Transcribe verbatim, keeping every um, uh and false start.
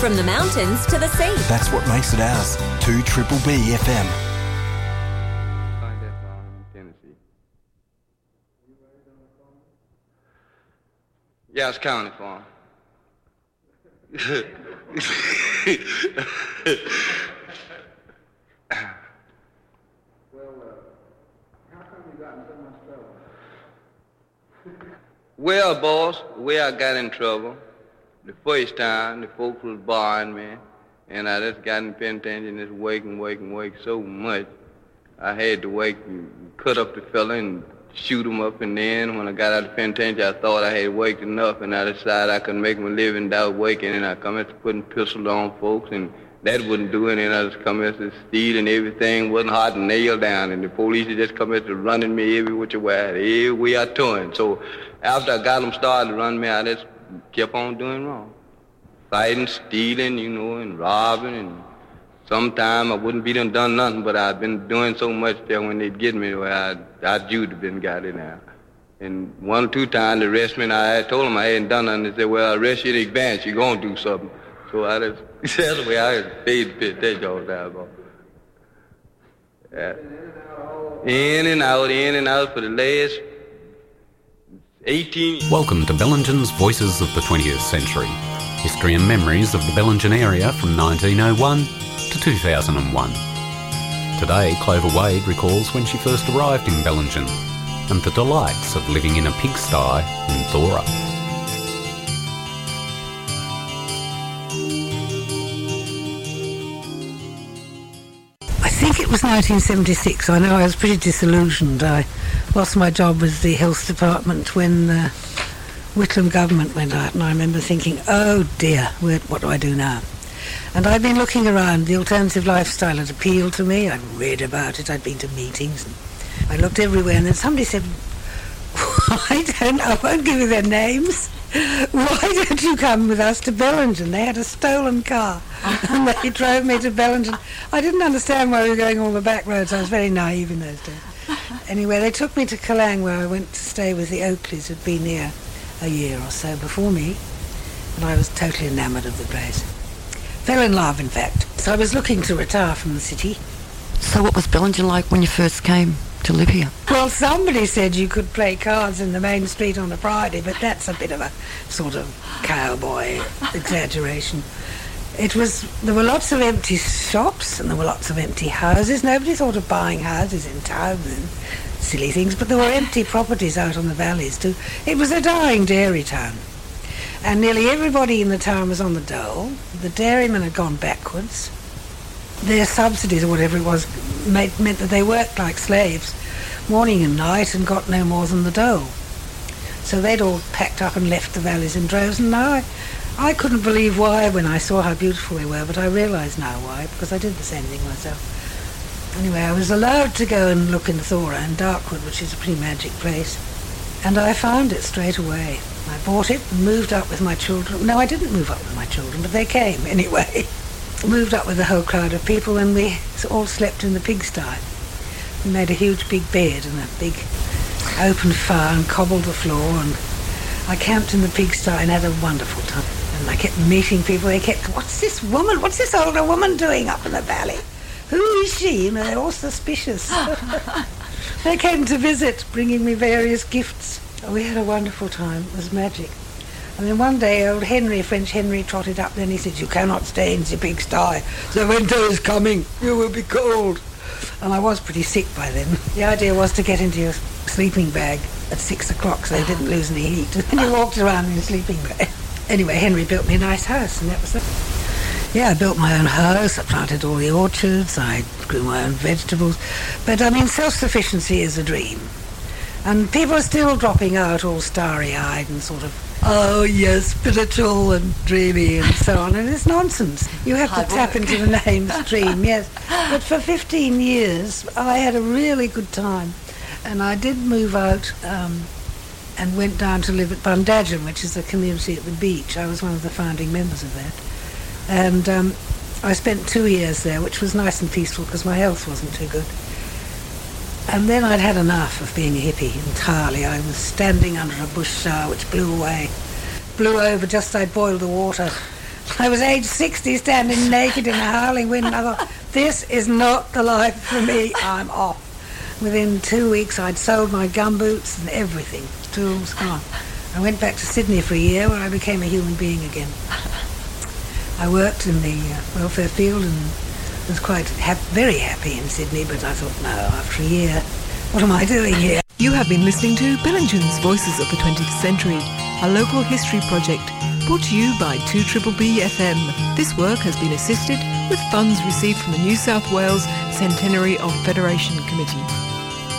From the mountains to the sea. That's what makes it ours. two Triple B F M. Tennessee. Yeah, it's county farm. Well, boss, the way I got in trouble, the first time the folks was barring me, and I just got in penitentiary and just wake and wake and wake so much, I had to wake and cut up the fella and shoot him up, and then when I got out of the penitentiary, I thought I had waked enough, and I decided I could make my living without waking, and I come into putting pistols on folks, and that wouldn't do it, and I just come into stealing everything, wasn't hard to nail down, and the police would just come into running me every which way, every way I turned. So after I got them started to run me, I just kept on doing wrong. Fighting, stealing, you know, and robbing, and sometime I wouldn't be done done nothing, but I've been doing so much that when they'd get me, well, I, I Jude have been got it now. And one or two times they arrested me, and I told them I hadn't done nothing. They said, well, I arrest you in advance, you're going to do something. So I just, that's the way I paid to pit that job down, boy. Yeah. In and out, in and out for the last eighteen. Welcome to Bellingen's Voices of the twentieth Century. History and memories of the Bellingen area from nineteen oh one to two thousand one. Today, Clover Wade recalls when she first arrived in Bellingen and the delights of living in a pigsty in Thora. I think it was nineteen seventy-six. I know I was pretty disillusioned. I lost my job with the health department when the Whitlam government went out, and I remember thinking, oh dear, what do I do now? And I'd been looking around. The alternative lifestyle had appealed to me. I'd read about it. I'd been to meetings. And I looked everywhere, and then somebody said, why don't, I won't give you their names, why don't you come with us to Bellingen? They had a stolen car, and they drove me to Bellingen. I didn't understand why we were going all the back roads. I was very naive in those days. Anyway, they took me to Kalang, where I went to stay with the Oakleys, who'd been here a year or so before me, and I was totally enamoured of the place. Fell in love, in fact. So I was looking to retire from the city. So what was Bellingen like when you first came to live here? Well, somebody said you could play cards in the main street on a Friday, but that's a bit of a sort of cowboy exaggeration. It was, there were lots of empty shops and there were lots of empty houses. Nobody thought of buying houses in town and silly things, but there were empty properties out on the valleys too. It was a dying dairy town. And nearly everybody in the town was on the dole. The dairymen had gone backwards. Their subsidies or whatever it was made, meant that they worked like slaves morning and night and got no more than the dole. So they'd all packed up and left the valleys in droves, and now I, I couldn't believe why when I saw how beautiful they were, but I realise now why, because I did the same thing myself. Anyway, I was allowed to go and look in Thora and Darkwood, which is a pretty magic place, and I found it straight away. I bought it and moved up with my children. No, I didn't move up with my children, but they came anyway. Moved up with a whole crowd of people, and we all slept in the pigsty. We made a huge big bed and a big open fire and cobbled the floor, and I camped in the pigsty and had a wonderful time. And I kept meeting people. They kept, what's this woman, what's this older woman doing up in the valley? Who is she? You know, they're all suspicious. They came to visit, bringing me various gifts. We had a wonderful time. It was magic. And then one day, old Henry, French Henry, trotted up there and he said, you cannot stay in the pigsty. The winter is coming. You will be cold. And I was pretty sick by then. The idea was to get into your sleeping bag at six o'clock so they didn't lose any heat. And you walked around in your sleeping bag. Anyway, Henry built me a nice house, and that was it. Yeah, I built my own house. I planted all the orchards. I grew my own vegetables. But, I mean, self-sufficiency is a dream. And people are still dropping out all starry-eyed and sort of, oh, yes, spiritual and dreamy and so on. And it's nonsense. You have to tap into the mainstream, yes. But for fifteen years, I had a really good time. And I did move out um, and went down to live at Bundagen, which is a community at the beach. I was one of the founding members of that. And um, I spent two years there, which was nice and peaceful because my health wasn't too good. And then I'd had enough of being a hippie entirely. I was standing under a bush shower which blew away, blew over just as I boiled the water. I was age sixty, standing naked in a howling wind, and I thought, this is not the life for me, I'm off. Within two weeks I'd sold my gumboots and everything, tools, gone. I went back to Sydney for a year where I became a human being again. I worked in the uh, welfare field and was quite ha- very happy in Sydney, but I thought, no, after a year, what am I doing here? You have been listening to Bellingen's Voices of the twentieth Century, a local history project brought to you by two B B B F M. This work has been assisted with funds received from the New South Wales Centenary of Federation Committee.